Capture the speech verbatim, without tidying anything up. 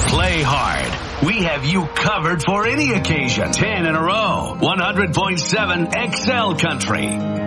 Play hard. We have you covered for any occasion. Ten in a row. one hundred point seven X L Country.